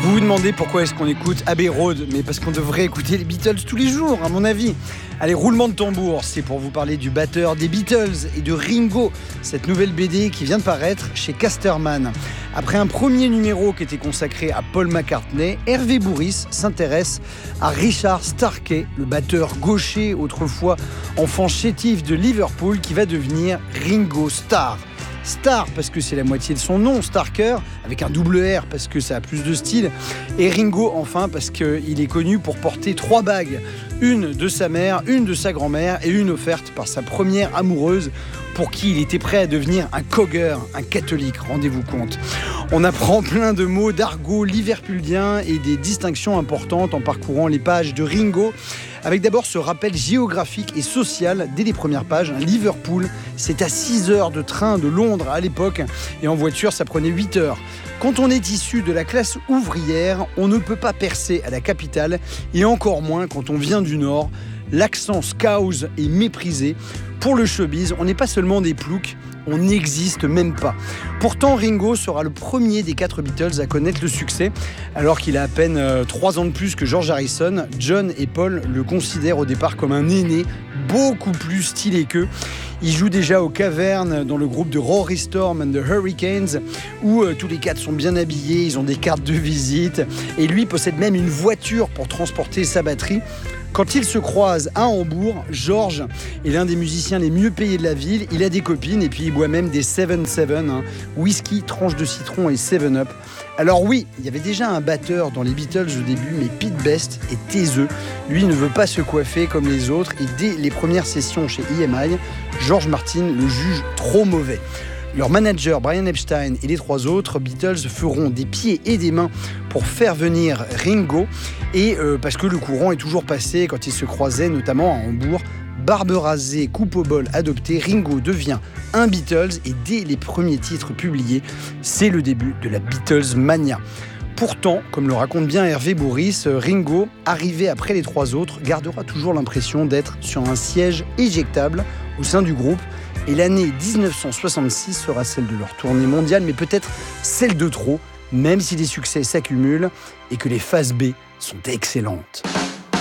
Vous vous demandez pourquoi est-ce qu'on écoute Abbey Road, mais parce qu'on devrait écouter les Beatles tous les jours, à mon avis. Allez, roulement de tambour, c'est pour vous parler du batteur des Beatles et de Ringo, cette nouvelle BD qui vient de paraître chez Casterman. Après un premier numéro qui était consacré à Paul McCartney, Hervé Bourris s'intéresse à Richard Starkey, le batteur gaucher, autrefois enfant chétif de Liverpool, qui va devenir Ringo Starr. Starr parce que c'est la moitié de son nom, Starker, avec un double R parce que ça a plus de style, et Ringo enfin parce qu'il est connu pour porter 3 bagues, une de sa mère, une de sa grand-mère et une offerte par sa première amoureuse pour qui il était prêt à devenir un cogger, un catholique, rendez-vous compte. On apprend plein de mots d'argot liverpuldien et des distinctions importantes en parcourant les pages de Ringo, avec d'abord ce rappel géographique et social dès les premières pages. Liverpool, c'est à 6 heures de train de Londres à l'époque, et en voiture ça prenait 8 heures. Quand on est issu de la classe ouvrière, on ne peut pas percer à la capitale, et encore moins quand on vient du Nord. L'accent scouse est méprisé. Pour le showbiz, on n'est pas seulement des ploucs, on n'existe même pas. Pourtant, Ringo sera le premier des 4 Beatles à connaître le succès. Alors qu'il a à peine 3 ans de plus que George Harrison, John et Paul le considèrent au départ comme un aîné, beaucoup plus stylé qu'eux. Il joue déjà aux Cavernes dans le groupe de Rory Storm and the Hurricanes, où tous les 4 sont bien habillés, ils ont des cartes de visite, et lui possède même une voiture pour transporter sa batterie. Quand ils se croisent à Hambourg, George est l'un des musiciens les mieux payés de la ville. Il a des copines et puis il boit même des 7-7, whisky, tranche de citron et 7-Up. Alors oui, il y avait déjà un batteur dans les Beatles au début, mais Pete Best est taiseux. Lui ne veut pas se coiffer comme les autres et dès les premières sessions chez EMI, George Martin le juge trop mauvais. Leur manager Brian Epstein et les 3 autres Beatles feront des pieds et des mains pour faire venir Ringo, et parce que le courant est toujours passé quand ils se croisaient, notamment à Hambourg. Barbe rasée, coupe au bol adoptée, Ringo devient un Beatles, et dès les premiers titres publiés, c'est le début de la Beatles mania. Pourtant, comme le raconte bien Hervé Bourris, Ringo, arrivé après les 3 autres, gardera toujours l'impression d'être sur un siège éjectable au sein du groupe. Et l'année 1966 sera celle de leur tournée mondiale, mais peut-être celle de trop, même si les succès s'accumulent et que les phases B sont excellentes.